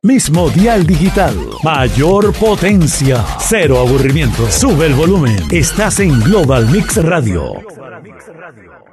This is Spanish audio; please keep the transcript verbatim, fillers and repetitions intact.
Mismo dial digital. Mayor potencia. Cero aburrimiento. Sube el volumen. Estás en Global Mix Radio. Global Mix Radio.